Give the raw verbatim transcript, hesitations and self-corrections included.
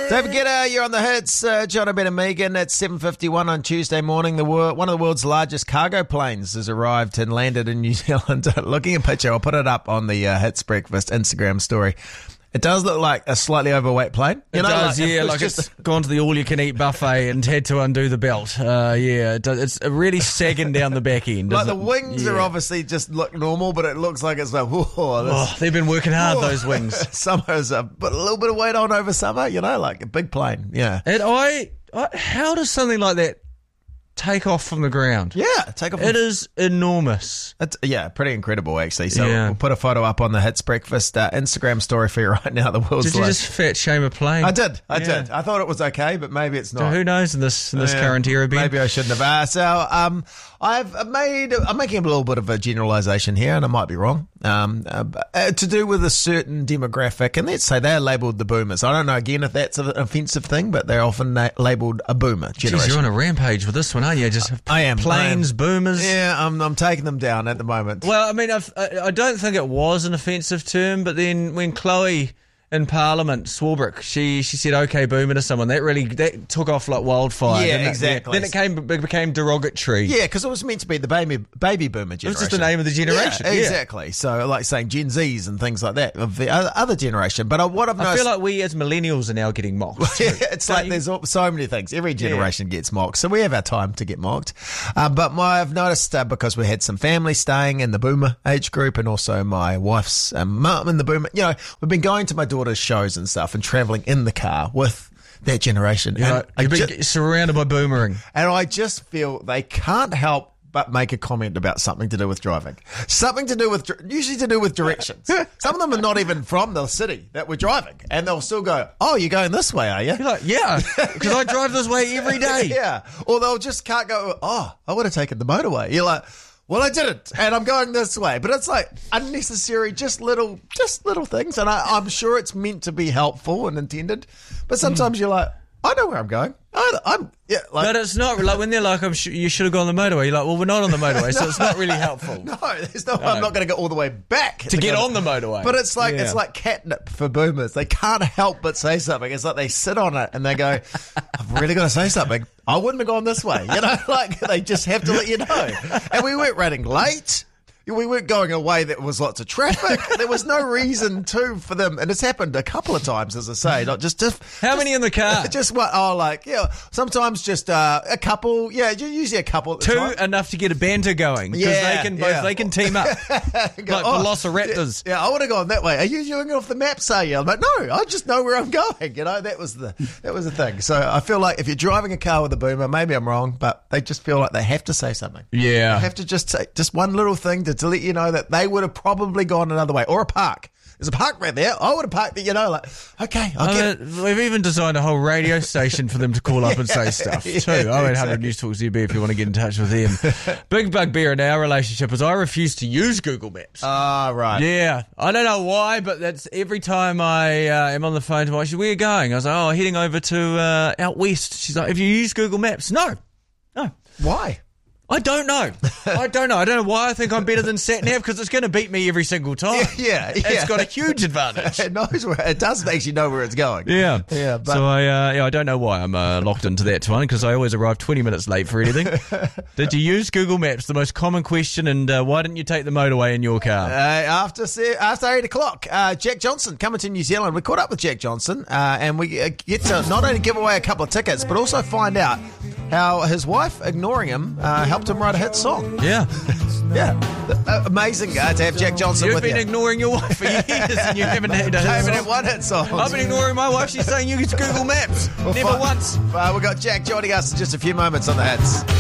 Don't forget, uh, you're on the hits. Uh, John Ben and Megan at seven fifty-one on Tuesday morning. The wor- One of the world's largest cargo planes has arrived and landed in New Zealand. Looking at a picture, I'll put it up on the uh, Hits Breakfast Instagram story. It does look like a slightly overweight plane. You It know, does, like, yeah, it's like just it's gone to the all-you-can-eat buffet and had to undo the belt. Uh, yeah, it does, it's really sagging down the back end. like the it? wings yeah. are obviously just look normal, but it looks like it's like, whoa, this, Oh, they've been working hard, whoa. those wings. Summer's a, but a little bit of weight on over summer, you know, like a big plane. Yeah. And I, I, how does something like that take off from the ground? Yeah, take off. It is enormous. It's, yeah, pretty incredible, actually. So Yeah. we'll put a photo up on the Hits Breakfast uh, Instagram story for you right now. The world's Did you largest- just fat shame a plane? I did. I Yeah. did. I thought it was okay, but maybe it's So not. who knows in this in this Yeah, current era, Ben? Maybe I shouldn't have. Uh, so um, I've made. I'm making a little bit of a generalisation here, and I might be wrong. Um, uh, uh, to do with a certain demographic, and let's say they're labelled the boomers. I don't know again if that's an offensive thing, but they're often na- labelled a boomer generation. Jeez, you're on a rampage with this one, aren't you? Just I am. planes, I am. boomers. Yeah, I'm. I'm taking them down at the moment. Well, I mean, I've, I I don't think it was an offensive term, but then when Chloe in Parliament, Swarbrick, she she said "okay, boomer" to someone, that really that took off like wildfire. Yeah, didn't it? exactly. Then it came it became derogatory. Yeah, because it was meant to be the baby baby boomer generation. It was just the name of the generation. Yeah, Yeah. exactly. So, like saying Gen Zs and things like that of the other, other generation. But uh, what I've I noticed, feel like we as millennials are now getting mocked. yeah, it's Don't like you? there's all- so many things. Every generation gets mocked, so we have our time to get mocked. Uh, but my, I've noticed uh, because we had some family staying in the boomer age group, and also my wife's um, mum in the boomer. You know, we've been going to my daughter's shows and stuff, and traveling in the car with that generation. You know, and, I you've been ju- surrounded by boomering. and I just feel they can't help but make a comment about something to do with driving. Something to do with, dir- usually to do with directions. Some of them are not even from the city that we're driving. And they'll still go, oh, you're going this way, are you? You're like, yeah, because I drive this way every day. Yeah. Or they'll just can't go, oh, I would have taken the motorway. You're like, well, I didn't, and I'm going this way. But it's like unnecessary, just little, just little things. And I, I'm sure it's meant to be helpful and intended. But sometimes you're like, I know where I'm going. I, I'm, yeah, like, But it's not like when they're like, I'm sh- you should have gone on the motorway. You're like, well, we're not on the motorway, so it's not really helpful. no, there's no, I'm not going to go all the way back To get go- on the motorway. But it's like Yeah. it's like catnip for boomers. They can't help but say something. It's like they sit on it and they go, "I've really got to say something. I wouldn't have gone this way." You know, like they just have to let you know. And we weren't running late. We weren't going a way that was lots of traffic. There was no reason to for them, and it's happened a couple of times, as I say. Not just, just How just- many in the car? Just what? Oh, like yeah. Sometimes just uh, a couple. Yeah, usually a couple. At the Two time. enough to get a banter going because Yeah, they can both yeah. they can team up Go, like "Oh, velociraptors. Yeah, I would have gone that way. Are you doing it off the maps? Are you? I'm like, no, I just know where I'm going. You know, that was the that was the thing. So I feel like if you're driving a car with a boomer, maybe I'm wrong, but they just feel like they have to say something. Yeah. They have to just say just one little thing to, to let you know that they would have probably gone another way, or a park. There's a park right there. I would have parked it. You know, like okay, I'll get. Uh, we've even designed a whole radio station for them to call up and say stuff too. Yeah, oh eight hundred exactly. News Talk Z B if you want to get in touch with them. Big bugbear in our relationship is I refuse to use Google Maps. Ah, right. Yeah, I don't know why, but that's every time I uh, am on the phone to my wife, she's, where are you going? I was like, oh, heading over to uh, out west. She's like, have you used Google Maps? No, no. Why? I don't know. I don't know. I don't know why I think I'm better than SatNav because it's going to beat me every single time. Yeah, yeah. It's got a huge advantage. It knows where it does actually know where it's going. Yeah, Yeah, but- so I, uh, yeah, I don't know why I'm uh, locked into that one because I always arrive twenty minutes late for anything. Did you use Google Maps? The most common question, and uh, why didn't you take the motorway in your car? Uh, after se- after eight o'clock, uh, Jack Johnson coming to New Zealand. We caught up with Jack Johnson, uh, and we uh, get to not only give away a couple of tickets, but also find out how his wife ignoring him uh, helped him write a hit song. Yeah, Yeah, uh, amazing uh, to have Jack Johnson you've with been you. ignoring your wife for years, and you haven't had a I hit haven't song. had one hit song. I've been ignoring my wife. She's saying use Google Maps. We'll Never fi- once. Uh, we've got Jack joining us in just a few moments on the hits.